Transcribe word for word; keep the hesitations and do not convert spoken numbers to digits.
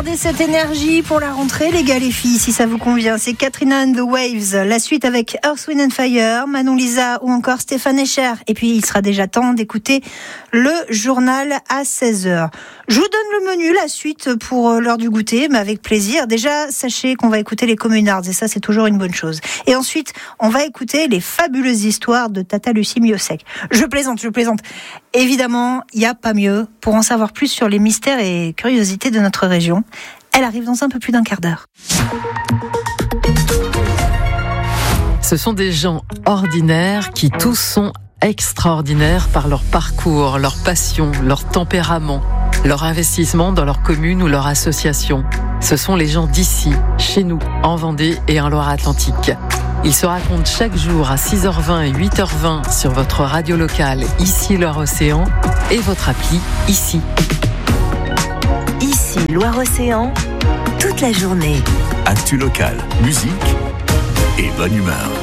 garder cette énergie pour la rentrée, les gars, les filles, si ça vous convient. C'est Katrina and the Waves. La suite avec Earth, Wind and Fire, Manon Lisa ou encore Stéphane Escher. Et puis, il sera déjà temps d'écouter le journal à seize heures. Je vous donne le menu, la suite pour l'heure du goûter, mais avec plaisir. Déjà, sachez qu'on va écouter les Communards, et ça, c'est toujours une bonne chose. Et ensuite, on va écouter les fabuleuses histoires de Tata Lucie Miosek. Je plaisante, je plaisante. Évidemment, il n'y a pas mieux pour en savoir plus sur les mystères et curiosités de notre région. Elle arrive dans un peu plus d'un quart d'heure. Ce sont des gens ordinaires qui tous sont extraordinaires par leur parcours, leur passion, leur tempérament, leur investissement dans leur commune ou leur association. Ce sont les gens d'ici, chez nous, en Vendée et en Loire-Atlantique. Ils se racontent chaque jour à six heures vingt et huit heures vingt sur votre radio locale, ici Loire-Océan, et votre appli, ici. Ici Loire-Océan, toute la journée. Actu locale, musique et bonne humeur.